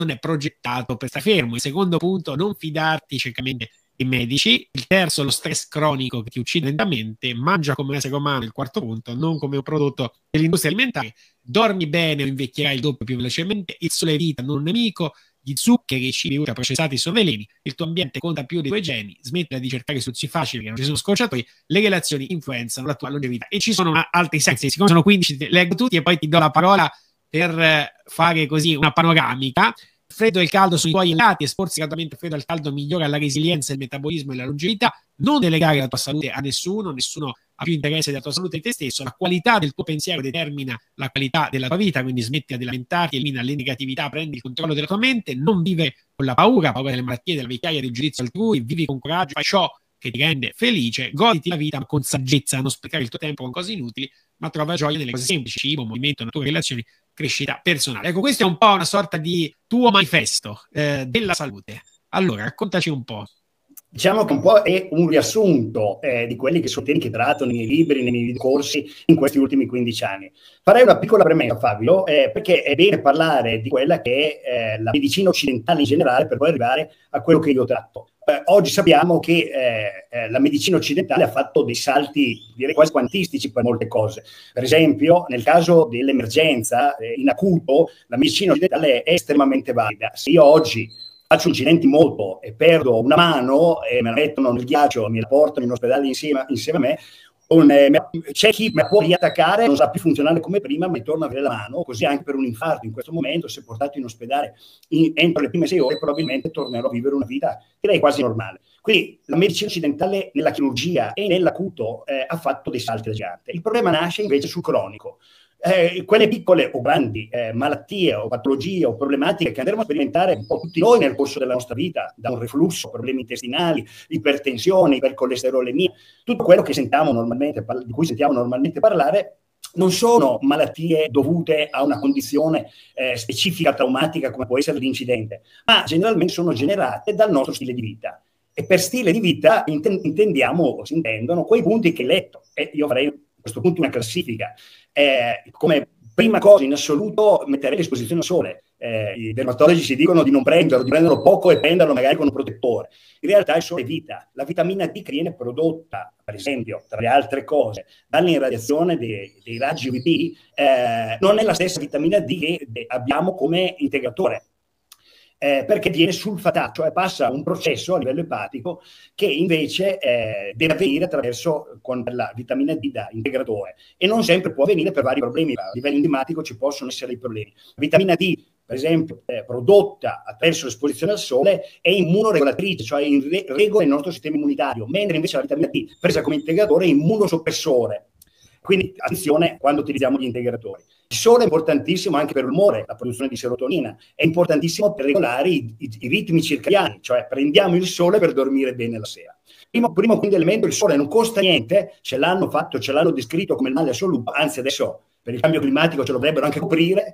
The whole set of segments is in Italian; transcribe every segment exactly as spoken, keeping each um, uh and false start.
non è progettato per stare fermo. Il secondo punto, non fidarti ciecamente dei medici. Il terzo, lo stress cronico che ti uccide lentamente. Mangia come un essere umano, il quarto punto, non come un prodotto dell'industria alimentare. Dormi bene o invecchierai il doppio più velocemente. Il sole è vita, non un nemico. Gli zuccheri, i cibi ultraprocessati sono veleni. Il tuo ambiente conta più dei tuoi geni. Smettila di cercare soluzioni facili, che non ci sono scorciatoie. Le relazioni influenzano la tua longevità. E ci sono altri sensi, siccome sono quindici, te leggo tutti e poi ti do la parola per fare così una panoramica. Il freddo e il caldo sono i tuoi lati. Esporsi gradualmente al freddo e al caldo migliora la resilienza, il metabolismo e la longevità. Non delegare la tua salute a nessuno, nessuno ha più interesse della tua salute di te stesso. La qualità del tuo pensiero determina la qualità della tua vita, quindi smetti di lamentarti, elimina le negatività, prendi il controllo della tua mente, non vive con la paura, paura delle malattie, della vecchiaia, del giudizio altrui, vivi con coraggio, fai ciò che ti rende felice, goditi la vita ma con saggezza, non sprecare il tuo tempo con cose inutili, ma trova gioia nelle cose semplici, cibo, movimento, natura, relazioni, crescita personale. Ecco, questo è un po' una sorta di tuo manifesto eh, della salute. Allora, raccontaci un po'. Diciamo che un po' è un riassunto eh, di quelli che sono temi che tratto nei miei libri, nei miei corsi in questi ultimi quindici anni. Farei una piccola premessa, Fabio, eh, perché è bene parlare di quella che è eh, la medicina occidentale in generale per poi arrivare a quello che io tratto. Eh, oggi sappiamo che eh, eh, la medicina occidentale ha fatto dei salti, direi quasi quantistici per molte cose. Per esempio, nel caso dell'emergenza eh, in acuto, la medicina occidentale è estremamente valida. Se io oggi faccio incidenti molto e perdo una mano e me la mettono nel ghiaccio e mi la portano in ospedale insieme, insieme a me, un, eh, c'è chi me la può riattaccare, non sa più funzionare come prima, ma torna a avere la mano. Così anche per un infarto in questo momento, se portato in ospedale in, entro le prime sei ore, probabilmente tornerò a vivere una vita direi quasi normale. Quindi la medicina occidentale nella chirurgia e nell'acuto eh, ha fatto dei salti da gigante. Il problema nasce invece sul cronico. Eh, quelle piccole o grandi eh, malattie o patologie o problematiche che andremo a sperimentare un po' tutti noi nel corso della nostra vita, da un reflusso, problemi intestinali, ipertensione, ipercolesterolemia, tutto quello che sentiamo normalmente, di cui sentiamo normalmente parlare, non sono malattie dovute a una condizione eh, specifica traumatica come può essere l'incidente, ma generalmente sono generate dal nostro stile di vita. E per stile di vita intendiamo o si intendono quei punti che hai letto. E io farei a questo punto una classifica. Eh, come prima cosa in assoluto metterei a disposizione il sole. Eh, i dermatologi ci dicono di non prenderlo, di prenderlo poco e prenderlo magari con un protettore. In realtà il sole è vita. La vitamina D che viene prodotta, per esempio, tra le altre cose, dall'irradiazione dei, dei raggi U V B, eh, non è la stessa vitamina D che abbiamo come integratore. Eh, perché viene sulfatato, cioè passa un processo a livello epatico che invece eh, deve avvenire attraverso con la vitamina D da integratore e non sempre può avvenire per vari problemi. A livello enzimatico ci possono essere dei problemi. La vitamina D, per esempio, eh, prodotta attraverso l'esposizione al sole è immunoregolatrice, cioè in re- regola il nostro sistema immunitario, mentre invece la vitamina D presa come integratore è immunosoppressore. Quindi attenzione quando utilizziamo gli integratori. Il sole è importantissimo anche per l'umore, la produzione di serotonina, è importantissimo per regolare i, i, i ritmi circadiani, cioè prendiamo il sole per dormire bene la sera. Primo, primo quindi elemento, il sole non costa niente, ce l'hanno fatto, ce l'hanno descritto come il male assoluto, anzi adesso per il cambio climatico ce lo dovrebbero anche coprire,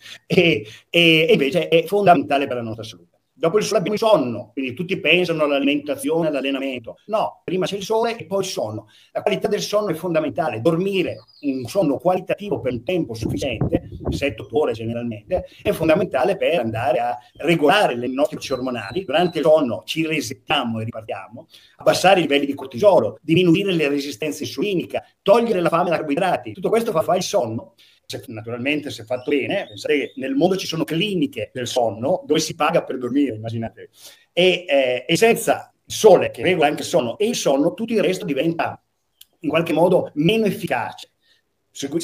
e, e, e invece è fondamentale per la nostra salute. Dopo il sole abbiamo il sonno, quindi tutti pensano all'alimentazione, all'allenamento. No, prima c'è il sole e poi il sonno. La qualità del sonno è fondamentale. Dormire un sonno qualitativo per un tempo sufficiente, sette otto ore generalmente, è fondamentale per andare a regolare le nostre cicli ormonali. Durante il sonno ci resettiamo e ripartiamo, abbassare i livelli di cortisolo, diminuire le resistenze insulinica, togliere la fame da carboidrati. Tutto questo fa fare il sonno. Se, naturalmente se fatto bene, pensate che nel mondo ci sono cliniche del sonno dove si paga per dormire, immaginate, e, eh, e senza il sole che regola anche il sonno e il sonno tutto il resto diventa in qualche modo meno efficace. Se,